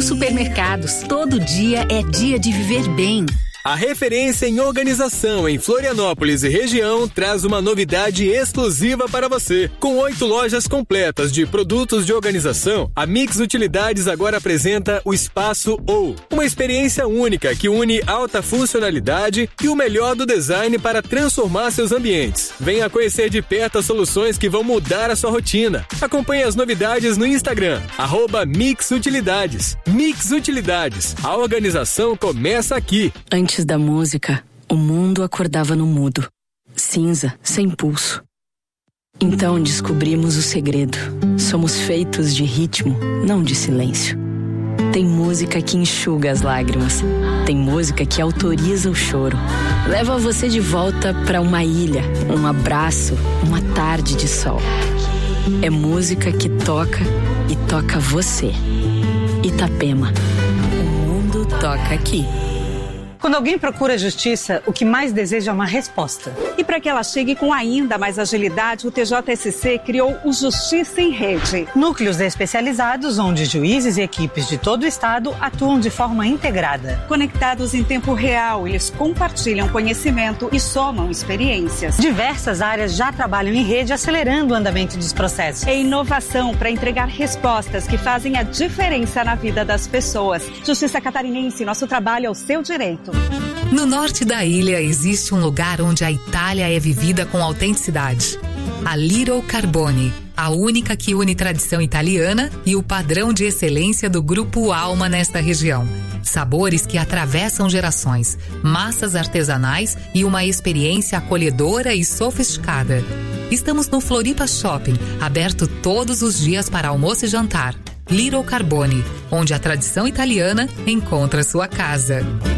Supermercados. Todo dia é dia de viver bem. A referência em organização em Florianópolis e região traz uma novidade exclusiva para você. Com 8 lojas completas de produtos de organização, a Mix Utilidades agora apresenta o Espaço O, uma experiência única que une alta funcionalidade e o melhor do design para transformar seus ambientes. Venha conhecer de perto as soluções que vão mudar a sua rotina. Acompanhe as novidades no Instagram, @MixUtilidades. Mix Utilidades, a organização começa aqui. Antes da música, o mundo acordava no mudo, cinza, sem pulso. Então descobrimos o segredo. Somos feitos de ritmo, não de silêncio. Tem música que enxuga as lágrimas. Tem música que autoriza o choro. Leva você de volta para uma ilha, um abraço, uma tarde de sol. É música que toca e toca você. Itapema. O mundo toca aqui. Quando alguém procura justiça, o que mais deseja é uma resposta. E para que ela chegue com ainda mais agilidade, o TJSC criou o Justiça em Rede. Núcleos especializados onde juízes e equipes de todo o estado atuam de forma integrada. Conectados em tempo real, eles compartilham conhecimento e somam experiências. Diversas áreas já trabalham em rede, acelerando o andamento dos processos. É inovação para entregar respostas que fazem a diferença na vida das pessoas. Justiça Catarinense, nosso trabalho é o seu direito. No norte da ilha existe um lugar onde a Itália é vivida com autenticidade. A Little Carbone, a única que une tradição italiana e o padrão de excelência do Grupo Alma nesta região. Sabores que atravessam gerações, massas artesanais e uma experiência acolhedora e sofisticada. Estamos no Floripa Shopping, aberto todos os dias para almoço e jantar. Little Carbone, onde a tradição italiana encontra sua casa.